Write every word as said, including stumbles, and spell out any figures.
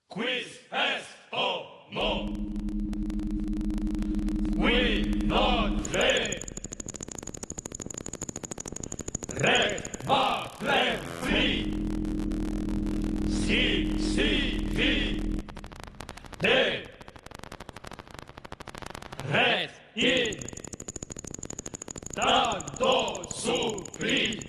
Quiz est homo. Qui non le ret va free. Si si vi de ret in tanto supri.